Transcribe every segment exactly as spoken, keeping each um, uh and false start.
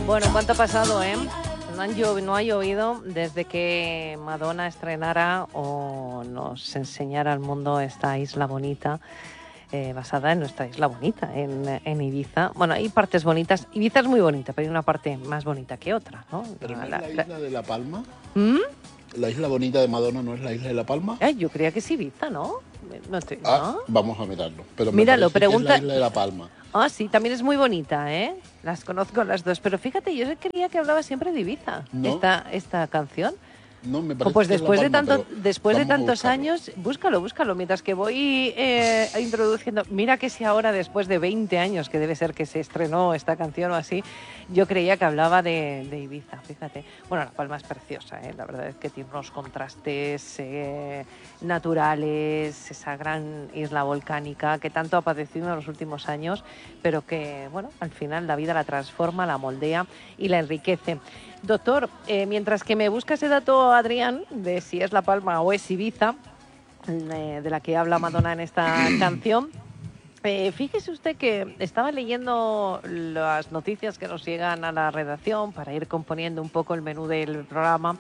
Bueno, ¿cuánto ha pasado, eh? No, han llov- no ha llovido desde que Madonna estrenara o nos enseñara al mundo esta isla bonita, eh, basada en nuestra isla bonita, en, en Ibiza. Bueno, hay partes bonitas. Ibiza es muy bonita, pero hay una parte más bonita que otra, ¿no? ¿Pero no La- es la- la la- isla de La Palma? ¿Mm? ¿La isla bonita de Madonna no es la isla de La Palma? Ay, yo creía que es Ibiza, ¿no? No, estoy- Ah, ¿no? vamos a mirarlo. Pero me Míralo, parece que es la pregunta. isla de La Palma. Ah, sí, también es muy bonita, ¿eh? Las conozco las dos, pero fíjate, yo creía que hablaba siempre de Ibiza, No. esta, esta canción. No, me Jo, parece pues que es La después de Palma, tanto, pero después de vamos a tantos buscarlo. años, búscalo, búscalo, mientras que voy eh, introduciendo. Mira que si ahora, después de veinte años, que debe ser que se estrenó esta canción o así, yo creía que hablaba de, de Ibiza, fíjate. Bueno, La Palma es preciosa, ¿eh? La verdad es que tiene unos contrastes eh, naturales, esa gran isla volcánica que tanto ha padecido en los últimos años, pero que, bueno, al final la vida la transforma, la moldea y la enriquece. Doctor, eh, mientras que me busca ese dato, Adrián, de si es La Palma o es Ibiza, eh, de la que habla Madonna en esta canción, eh, fíjese usted que estaba leyendo las noticias que nos llegan a la redacción para ir componiendo un poco el menú del programa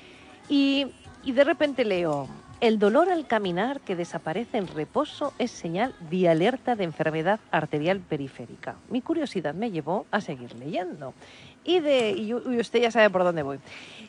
y, y de repente leo: el dolor al caminar que desaparece en reposo es señal de alerta de enfermedad arterial periférica. Mi curiosidad me llevó a seguir leyendo. Y, de, y, y usted ya sabe por dónde voy.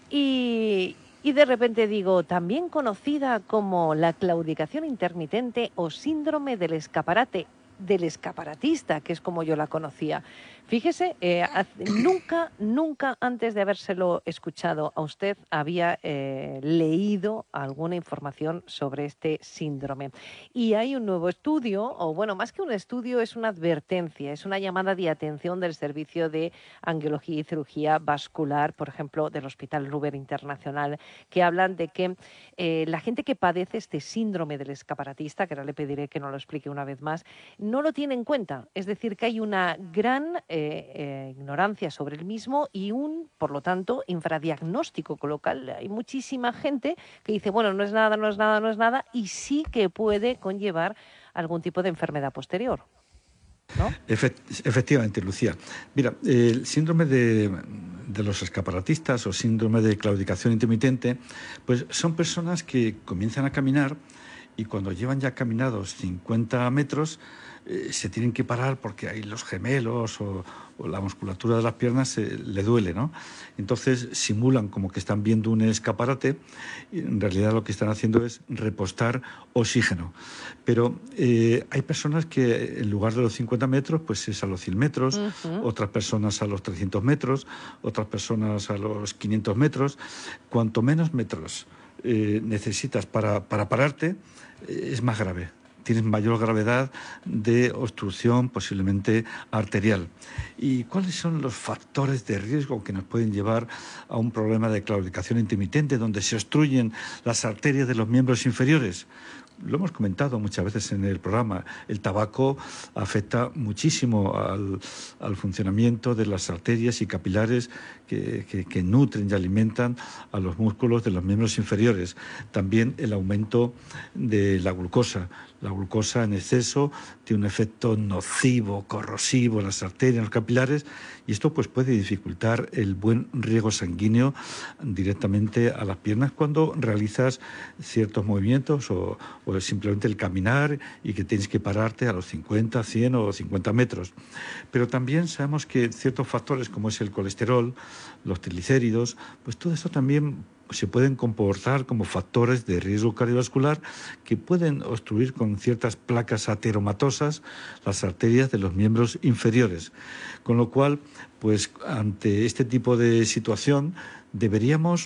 Y, y de repente digo, también conocida como la claudicación intermitente o síndrome del escaparate, del escaparatista, que es como yo la conocía. Fíjese, eh, nunca, nunca antes de habérselo escuchado a usted había eh, leído alguna información sobre este síndrome. Y hay un nuevo estudio, o bueno, más que un estudio, es una advertencia, es una llamada de atención del Servicio de Angiología y Cirugía Vascular, por ejemplo, del Hospital Ruber Internacional, que hablan de que eh, la gente que padece este síndrome del escaparatista, que ahora le pediré que nos lo explique una vez más, no lo tiene en cuenta. Es decir, que hay una gran eh, eh, ignorancia sobre el mismo y un, por lo tanto, infradiagnóstico, con lo cual hay muchísima gente que dice, bueno, no es nada, no es nada, no es nada, y sí que puede conllevar algún tipo de enfermedad posterior, ¿no? Efect- efectivamente, Lucía. Mira, el síndrome de, de los escaparatistas o síndrome de claudicación intermitente, pues son personas que comienzan a caminar y cuando llevan ya caminados cincuenta metros, eh, se tienen que parar porque hay los gemelos o, o la musculatura de las piernas eh, le duele, ¿no? Entonces simulan como que están viendo un escaparate y en realidad lo que están haciendo es repostar oxígeno. Pero eh, hay personas que en lugar de los cincuenta metros, pues es a los cien metros, uh-huh. Otras personas a los trescientos metros, otras personas a los quinientos metros. Cuanto menos metros eh, necesitas para, para pararte, eh, es más grave. Tienes mayor gravedad de obstrucción posiblemente arterial. ¿Y cuáles son los factores de riesgo que nos pueden llevar a un problema de claudicación intermitente donde se obstruyen las arterias de los miembros inferiores? Lo hemos comentado muchas veces en el programa, el tabaco afecta muchísimo al, al funcionamiento de las arterias y capilares que, que, que nutren y alimentan a los músculos de los miembros inferiores. También el aumento de la glucosa. La glucosa en exceso tiene un efecto nocivo, corrosivo en las arterias, en los capilares, y esto pues puede dificultar el buen riego sanguíneo directamente a las piernas cuando realizas ciertos movimientos o, o simplemente el caminar y que tienes que pararte a los cincuenta, cien o cincuenta metros. Pero también sabemos que ciertos factores como es el colesterol, los triglicéridos, pues todo esto también se pueden comportar como factores de riesgo cardiovascular que pueden obstruir con ciertas placas ateromatosas las arterias de los miembros inferiores. Con lo cual, pues ante este tipo de situación deberíamos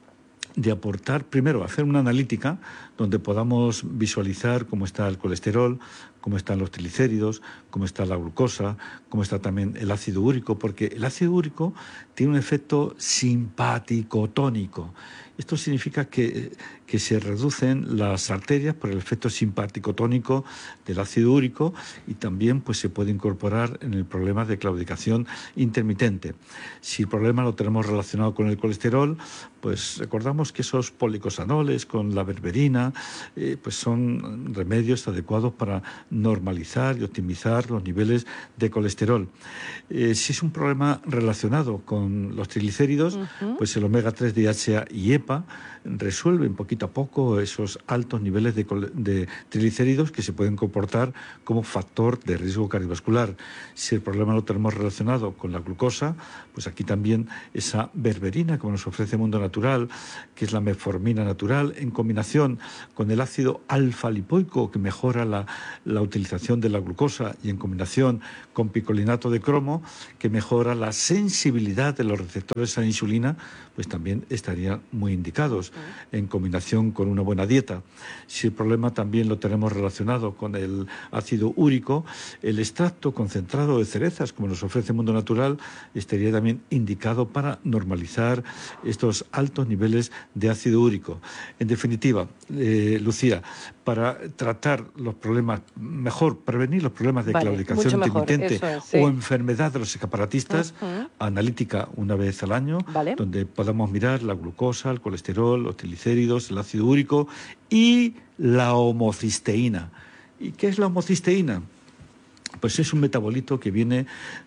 de aportar, primero, hacer una analítica donde podamos visualizar cómo está el colesterol, cómo están los triglicéridos, cómo está la glucosa, cómo está también el ácido úrico, porque el ácido úrico tiene un efecto simpático tónico. Esto significa que, que se reducen las arterias por el efecto simpático tónico del ácido úrico y también pues, se puede incorporar en el problema de claudicación intermitente. Si el problema lo tenemos relacionado con el colesterol, pues recordamos que esos policosanoles con la berberina eh, pues son remedios adecuados para normalizar y optimizar los niveles de colesterol. Eh, si es un problema relacionado con los triglicéridos, uh-huh. pues el omega tres D H A y EPA resuelven poquito a poco esos altos niveles de, de triglicéridos que se pueden comportar como factor de riesgo cardiovascular. Si el problema lo tenemos relacionado con la glucosa, pues aquí también esa berberina, como nos ofrece Mundo Natural, que es la metformina natural, en combinación con el ácido alfa-lipoico, que mejora la, la utilización de la glucosa, y en combinación con picolinato de cromo, que mejora la sensibilidad de los receptores a la insulina, pues también estarían muy indicados en combinación con una buena dieta. Si el problema también lo tenemos relacionado con el ácido úrico, el extracto concentrado de cerezas, como nos ofrece Mundo Natural, estaría también indicado para normalizar estos altos niveles de ácido úrico. En definitiva, eh, Lucía, para tratar los problemas, mejor prevenir los problemas de vale, claudicación intermitente es, sí. o enfermedad de los escaparatistas, uh-huh. analítica una vez al año, vale. donde podamos mirar la glucosa, el colesterol, los triglicéridos, el ácido úrico y la homocisteína. ¿Y qué es la homocisteína? Pues es un metabolito que viene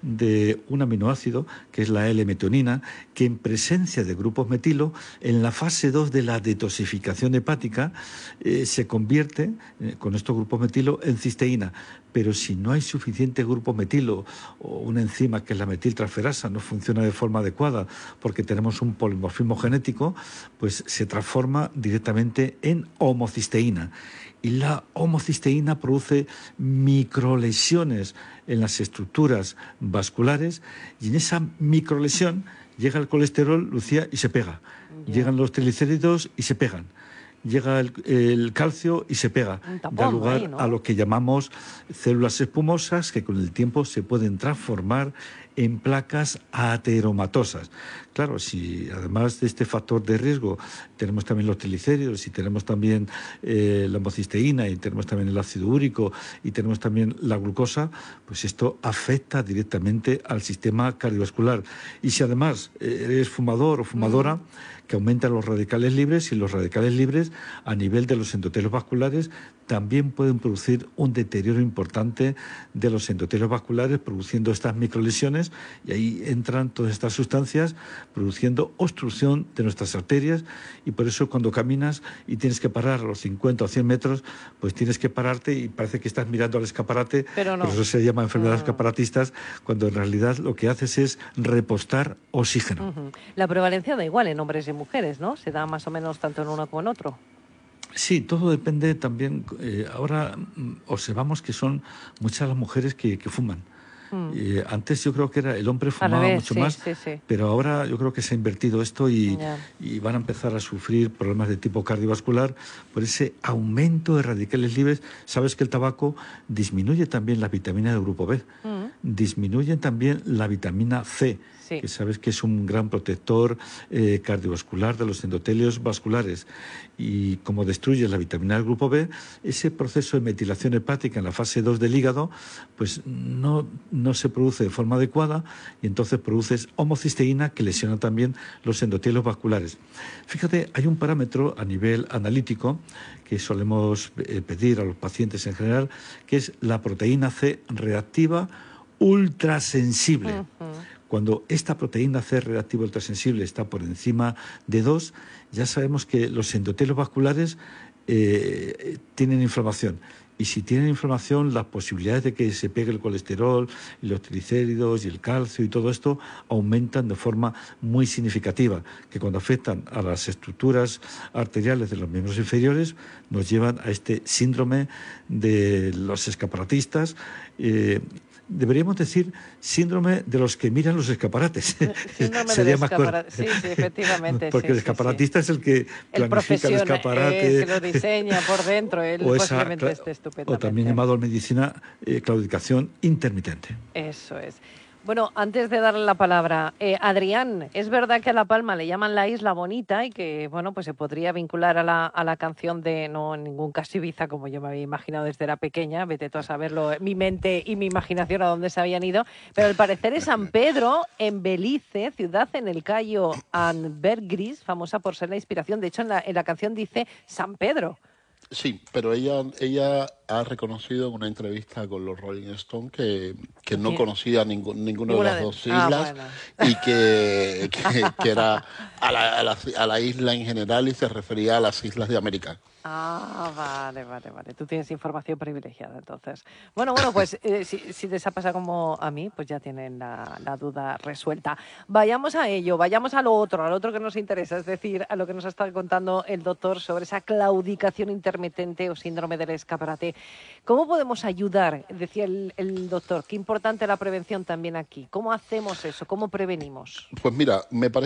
de un aminoácido, que es la L-metionina, que en presencia de grupos metilo, en la fase dos de la detoxificación hepática, eh, se convierte, eh, con estos grupos metilo, en cisteína. Pero si no hay suficiente grupo metilo o una enzima que es la metiltransferasa no funciona de forma adecuada porque tenemos un polimorfismo genético, pues se transforma directamente en homocisteína. Y la homocisteína produce microlesiones en las estructuras vasculares y en esa microlesión llega el colesterol, Lucía, y se pega. Yeah. Llegan los triglicéridos y se pegan. Llega el, el calcio y se pega. Tapón, da lugar ahí, ¿no? a lo que llamamos células espumosas que con el tiempo se pueden transformar en placas ateromatosas. Claro, si además de este factor de riesgo tenemos también los triglicéridos y tenemos también eh, la homocisteína y tenemos también el ácido úrico y tenemos también la glucosa, pues esto afecta directamente al sistema cardiovascular. Y si además eres fumador o fumadora, mm. que aumentan los radicales libres, y los radicales libres a nivel de los endotelios vasculares también pueden producir un deterioro importante de los endotelios vasculares, produciendo estas microlesiones, y ahí entran todas estas sustancias produciendo obstrucción de nuestras arterias, y por eso cuando caminas y tienes que parar a los cincuenta o cien metros, pues tienes que pararte y parece que estás mirando al escaparate, pero, no. pero eso se llama enfermedades no. escaparatistas, cuando en realidad lo que haces es repostar oxígeno. Uh-huh. La prevalencia da igual en hombres y mujeres, ¿no? Se da más o menos tanto en uno como en otro. Sí, todo depende también. Eh, ahora observamos que son muchas las mujeres que, que fuman. Mm. Eh, antes yo creo que era el hombre fumaba revés, mucho sí, más, sí, sí. pero ahora yo creo que se ha invertido esto y, yeah. y van a empezar a sufrir problemas de tipo cardiovascular por ese aumento de radicales libres. Sabes que el tabaco disminuye también la vitamina del grupo B, mm. disminuye también la vitamina C, sí. que sabes que es un gran protector eh, cardiovascular de los endotelios vasculares, y como destruye la vitamina del grupo B, ese proceso de metilación hepática en la fase dos del hígado pues no, no se produce de forma adecuada, y entonces produces homocisteína que lesiona también los endotelios vasculares. Fíjate, hay un parámetro a nivel analítico que solemos eh, pedir a los pacientes en general, que es la proteína C reactiva ultrasensible. Uh-huh. Cuando esta proteína C reactiva ultrasensible está por encima de dos, ya sabemos que los endotelios vasculares eh, tienen inflamación. Y si tienen inflamación, las posibilidades de que se pegue el colesterol, y los triglicéridos y el calcio y todo esto aumentan de forma muy significativa, que cuando afectan a las estructuras arteriales de los miembros inferiores nos llevan a este síndrome de los escaparatistas. Eh, Deberíamos decir síndrome de los que miran los escaparates. Síndrome Sería más escapara... Sí, sí, efectivamente. Porque sí, el escaparatista sí, sí. es el que el planifica el escaparate. El que lo diseña por dentro. Él o posiblemente esa, esté estupendamente. O también llamado en medicina eh, claudicación intermitente. Eso es. Bueno, antes de darle la palabra, eh, Adrián, es verdad que a La Palma le llaman la Isla Bonita y que, bueno, pues se podría vincular a la, a la canción de no en ningún caso Ibiza, como yo me había imaginado desde era pequeña, vete tú a saberlo, mi mente y mi imaginación a dónde se habían ido, pero al parecer es San Pedro en Belice, ciudad en el Cayo Ambergris, famosa por ser la inspiración. De hecho, en la, en la canción dice San Pedro. Sí, pero ella, ella ha reconocido en una entrevista con los Rolling Stones que, que no Bien. conocía ningún, ninguna de Ninguna las de- dos Ah, islas bueno. y que, que, que era a la, a, la, a la isla en general y se refería a las islas de América. Ah, vale, vale, vale. Tú tienes información privilegiada, entonces. Bueno, bueno, pues eh, si, si les ha pasado como a mí, pues ya tienen la, la duda resuelta. Vayamos a ello, vayamos a lo otro, al otro que nos interesa, es decir, a lo que nos ha estado contando el doctor sobre esa claudicación intermitente o síndrome del escaparate. ¿Cómo podemos ayudar? Decía el, el doctor, qué importante la prevención también aquí. ¿Cómo hacemos eso? ¿Cómo prevenimos? Pues mira, me parece